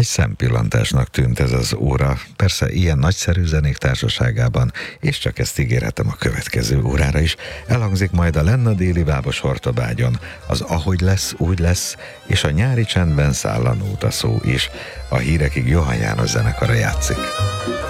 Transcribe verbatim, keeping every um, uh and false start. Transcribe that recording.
Egy szempillantásnak tűnt ez az óra, persze ilyen nagyszerű zenék társaságában, és csak ezt ígérhetem a következő órára is. Elhangzik majd a Lenna déli Bábos Hortobágyon, az Ahogy lesz, úgy lesz, és a Nyári csendben száll a nótaszó is. A hírekig Johann János zenekara játszik.